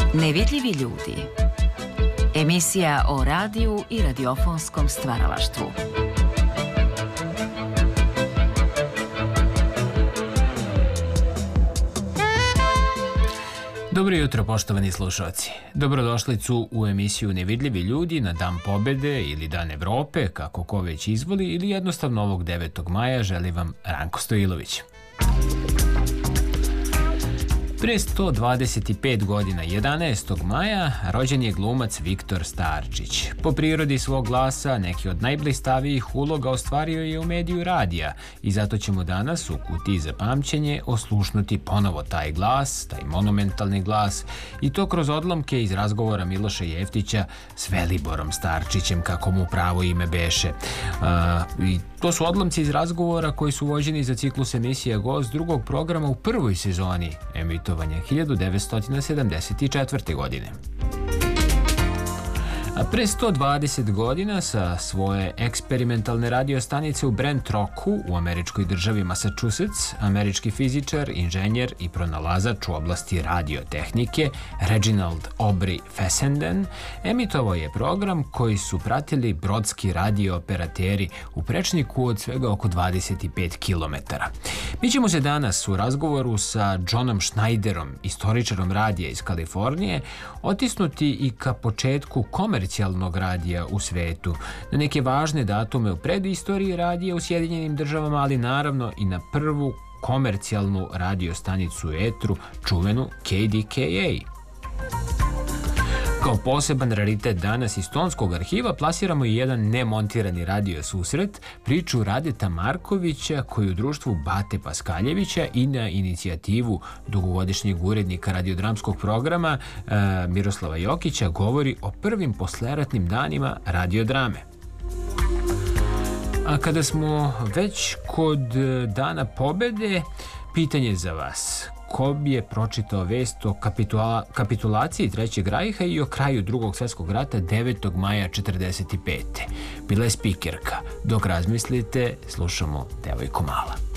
Nevidljivi ljudi. Emisija o radiju i radiofonskom stvaralaštvu. Dobro jutro, poštovani slušalci. Dobrodošlicu u emisiju Nevidljivi ljudi na Dan pobede ili Dan Evrope, kako ko već izvoli, ili jednostavno ovog 9. maja želi vam Ranko Stojilović. Pre 125 godina, 11. maja, rođen je glumac Viktor Starčić. Po prirodi svog glasa neki od najblistavijih uloga ostvario je u mediju radija i zato ćemo danas u kutiji za pamćenje oslušnuti ponovo taj glas, taj monumentalni glas, i to kroz odlomke iz razgovora Miloša Jeftića s Veliborom Starčićem, kako mu pravo ime beše. I to su odlomci iz razgovora koji su vođeni za ciklus emisija Gost drugog programa u prvoj sezoni emitovanja 1974. godine. A pre 120 godina sa svoje eksperimentalne radio stanice u Brent Rocku u američkoj državi Massachusetts, američki fizičar, inženjer i pronalazač u oblasti radiotehnike Reginald Aubrey Fessenden emitovao je program koji su pratili brodski radio operateri u prečniku od svega oko 25 km. Mi ćemo se danas u razgovoru sa Johnom Schneiderom, istoričarom radija iz Kalifornije, otisnuti i ka početku komercijalnog radija u svetu, na neke važne datume u predistoriji radija u Sjedinjenim državama, ali naravno i na prvu komercijalnu radio stanicu u etru, čuvenu KDKA. Kao poseban raritet danas iz Tonskog arhiva plasiramo i jedan nemontirani radio susret, priču Radeta Markovića koji u društvu Bate Paskaljevića i na inicijativu dugogodišnjeg urednika radiodramskog programa Miroslava Jokića govori o prvim posleratnim danima radiodrame. A kada smo već kod Dana pobede, pitanje za vas. Ko bi je pročitao vest o kapitulaciji Trećeg rajha i o kraju Drugog svjetskog rata 9. maja 1945. Bila je spikerka. Dok razmislite, slušamo Devojko mala.